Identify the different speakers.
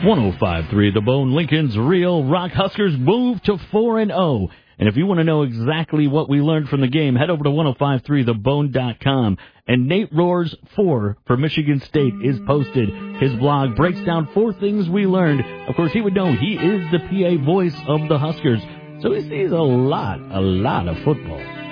Speaker 1: 105.3 The Bone, Lincoln's Real Rock. Huskers move to 4-0. And if you want to know exactly what we learned from the game, head over to 1053thebone.com. And Nate Roars 4 for Michigan State is posted. His blog breaks down 4 things we learned. Of course, he would know he is the PA voice of the Huskers, so he sees a lot of football.